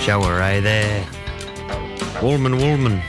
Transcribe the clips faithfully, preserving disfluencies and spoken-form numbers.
shower, eh, there. Woolman, Woolman.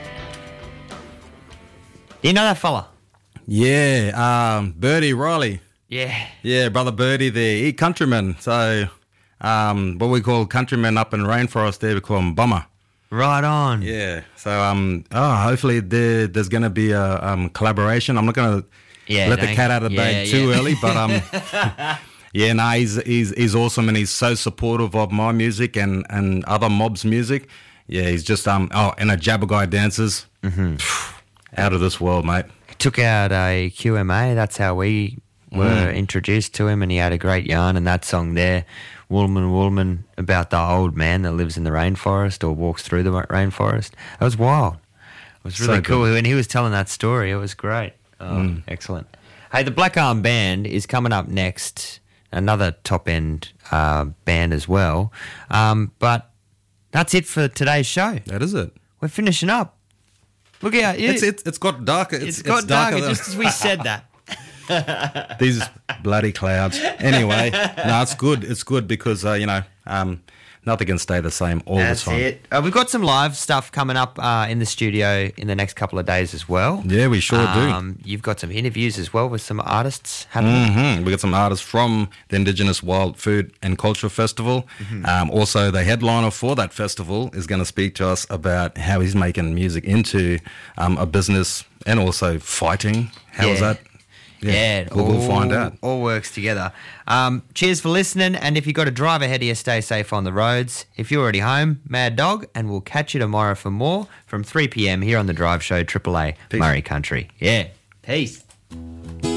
Do you know that fella? Yeah, um, Birdie Riley. Yeah. Yeah, brother Birdie there. He countryman. So um, what we call countrymen up in rainforest there, we call him bummer. Right on. Yeah. So um, oh, hopefully there, there's going to be a um, collaboration. I'm not going to Yeah, let the don't- cat out of the yeah, bag too yeah. early, but um, yeah, no, he's, he's he's awesome and he's so supportive of my music and, and other mobs' music. Yeah, he's just um oh, and a Jabberguy dances, mm-hmm. out of this world, mate. Took out a Q M A. That's how we were Mm. introduced to him, and he had a great yarn. And that song there, Woolman, Woolman, about the old man that lives in the rainforest or walks through the ra- rainforest. It was wild. It was really So cool. good. When he was telling that story, it was great. Oh, excellent. Hey, the Black Arm Band is coming up next. Another top end uh, band as well. Um, but that's it for today's show. That is it. We're finishing up. Look out! It's it's it's got darker. It's, it's got darker darker than- just as we said that. These bloody clouds. Anyway, no, it's good. It's good because uh, you know um, nothing can stay the same all That's the time. it. Uh, we've got some live stuff coming up uh, in the studio in the next couple of days as well. Yeah, we sure Um, you've got some interviews as well with some artists happening. hmm We got some artists from the Indigenous Wild Food and Culture Festival. Mm-hmm. Um, also, the headliner for that festival is going to speak to us about how he's making music into um, a business and also fighting. How is Yeah. that? Yeah, we'll, we'll find all- out. All works together. Um, cheers for listening, and if you've got a drive ahead of you, stay safe on the roads. If you're already home, Mad Dog, and we'll catch you tomorrow for more from three p.m. here on the Drive Show, Triple A Peace. Murray Country. Yeah, peace.